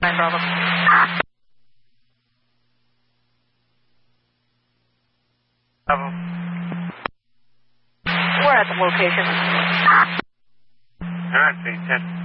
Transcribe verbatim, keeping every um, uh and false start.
Nine Bravo. Bravo. We're at the location. All right, ten.